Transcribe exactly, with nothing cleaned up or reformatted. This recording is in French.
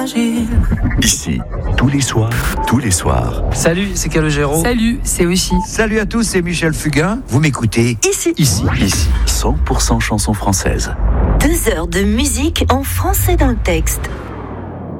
Ici, tous les soirs, tous les soirs. Salut, c'est Calogero. Salut, c'est Oshi. Salut à tous, c'est Michel Fugain. Vous m'écoutez Ici. Ici. Ici, cent pour cent chansons françaises. Deux heures de musique en français dans le texte.